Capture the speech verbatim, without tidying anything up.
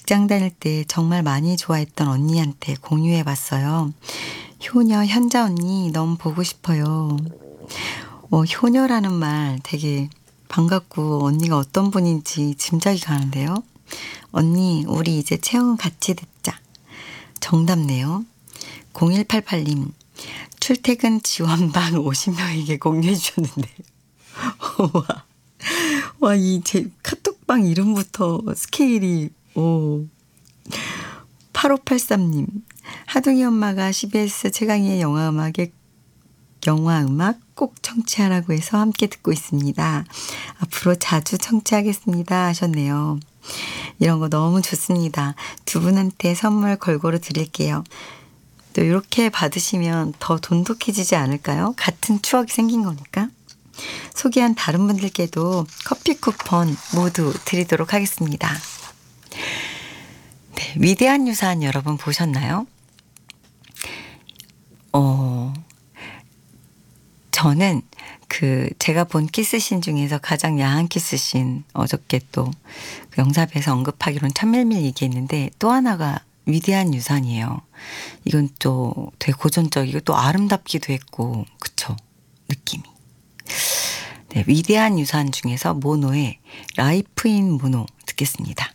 직장 다닐 때 정말 많이 좋아했던 언니한테 공유해봤어요. 효녀 현자 언니 너무 보고 싶어요. 어, 효녀라는 말 되게 반갑고 언니가 어떤 분인지 짐작이 가는데요. 언니 우리 이제 체험 같이 듣자. 정답네요. 공일팔팔 님 출퇴근 지원방 오십 명에게 공유해 주셨는데 와, 와, 이 제 카톡방 이름부터 스케일이 오. 팔오팔삼 님 하둥이 엄마가 씨비에스 최강희의 영화음악에 영화음악 꼭 청취하라고 해서 함께 듣고 있습니다. 앞으로 자주 청취하겠습니다 하셨네요. 이런 거 너무 좋습니다. 두 분한테 선물 골고루 드릴게요. 또 이렇게 받으시면 더 돈독해지지 않을까요? 같은 추억이 생긴 거니까. 소개한 다른 분들께도 커피 쿠폰 모두 드리도록 하겠습니다. 네, 위대한 유산 여러분 보셨나요? 어, 저는 그 제가 본 키스씬 중에서 가장 야한 키스씬 어저께 또 그 영사에서 언급하기로는 천밀밀 얘기했는데 또 하나가 위대한 유산이에요. 이건 또 되게 고전적이고 또 아름답기도 했고 그쵸? 느낌이. 네, 위대한 유산 중에서 모노의 라이프 인 모노 듣겠습니다.